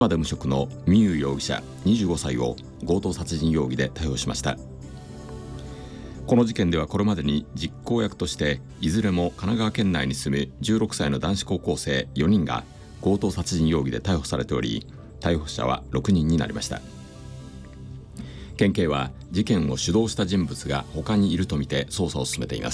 まで無職のミユ容疑者25歳を強盗殺人容疑で逮捕しました。この事件ではこれまでに実行役としていずれも神奈川県内に住む16歳の男子高校生4人が強盗殺人容疑で逮捕されており、逮捕者は6人になりました。県警は事件を主導した人物が他にいるとみて捜査を進めています。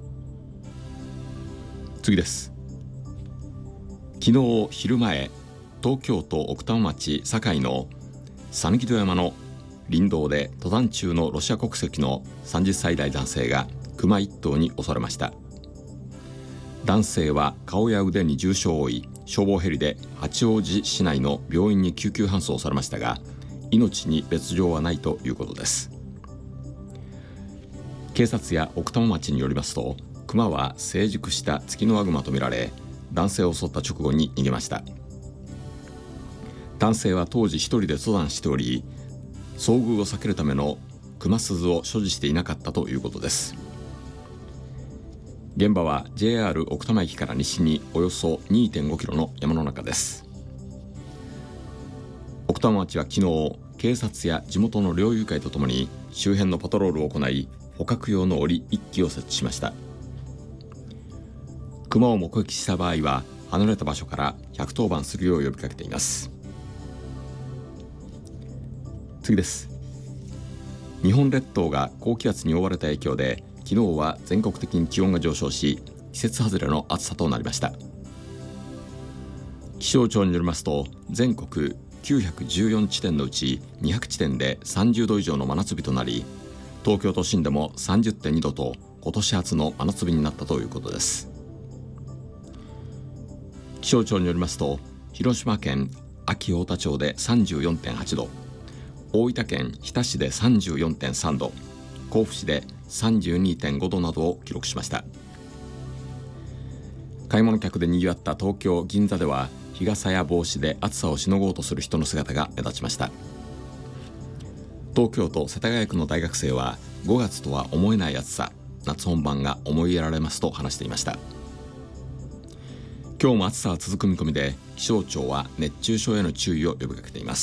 次です。昨日昼前、東京都奥多摩町堺の讃岐戸山の林道で登山中のロシア国籍の30歳代男性がクマ1頭に襲われました。男性は顔や腕に重傷を負い、消防ヘリで八王子市内の病院に救急搬送されましたが、命に別状はないということです。警察や奥多摩町によりますと、クマは成熟したツキノワグマとみられ、男性を襲った直後に逃げました。男性は当時一人で登山しており、遭遇を避けるためのクマ鈴を所持していなかったということです。現場は JR 奥多摩駅から西におよそ 2.5 キロの山の中です。奥多摩町は昨日、警察や地元の猟友会とともに周辺のパトロールを行い、捕獲用の檻1機を設置しました。クマを目撃した場合は離れた場所から110番するよう呼びかけています。次です。日本列島が高気圧に覆われた影響で、昨日は全国的に気温が上昇し、季節外れの暑さとなりました。気象庁によりますと、全国914地点のうち200地点で30度以上の真夏日となり、東京都心でも 30.2 度と今年初の真夏日になったということです。気象庁によりますと、広島県安芸太田町で 34.8 度、大分県日田市で 34.3 度、甲府市で 32.5 度などを記録しました。買い物客でにぎわった東京銀座では、日傘や帽子で暑さをしのごうとする人の姿が目立ちました。東京都世田谷区の大学生は、5月とは思えない暑さ、夏本番が思いやられますと話していました。今日も暑さは続く見込みで、気象庁は熱中症への注意を呼びかけています。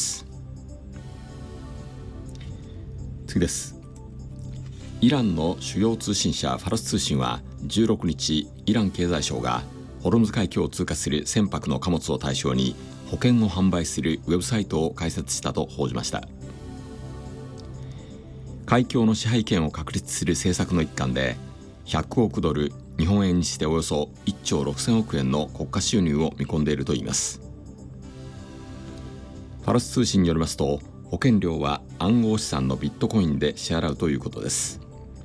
次です。イランの主要通信社ファラス通信は16日、イラン経済省がホルムズ海峡を通過する船舶の貨物を対象に保険を販売するウェブサイトを開設したと報じました。海峡の支配権を確立する政策の一環で、100億ドル、日本円にしておよそ1兆6000億円の国家収入を見込んでいるといいます。ファラス通信によりますと、保険料は暗号資産のビットコインで支払うということです。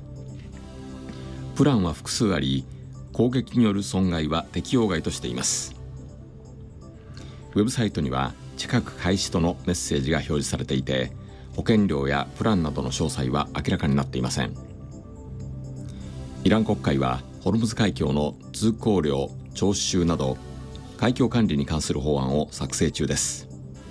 プランは複数あり、攻撃による損害は適用外としています。ウェブサイトには近く開始とのメッセージが表示されていて、保険料やプランなどの詳細は明らかになっていません。イラン国会はホルムズ海峡の通行料徴収など海峡管理に関する法案を作成中です。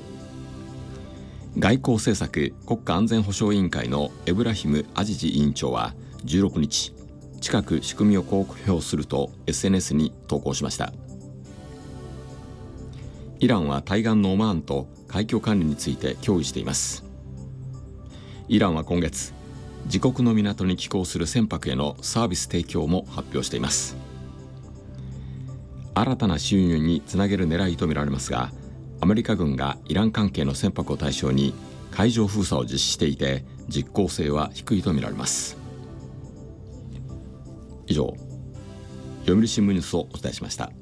外交政策国家安全保障委員会のエブラヒム・アジジ委員長は16日、近く仕組みを公表すると SNS に投稿しました。イランは対岸のオマーンと海峡管理について協議しています。イランは今月、自国の港に寄港する船舶へのサービス提供も発表しています。新たな収入につなげる狙いとみられますが、アメリカ軍がイラン関係の船舶を対象に海上封鎖を実施していて、実効性は低いとみられます。以上、読売新聞ニュースをお伝えしました。